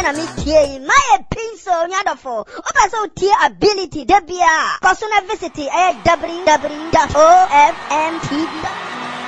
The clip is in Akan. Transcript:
na me tie my pinso nyadofo oba so tie ability da bia personal visit www.ofmtv.com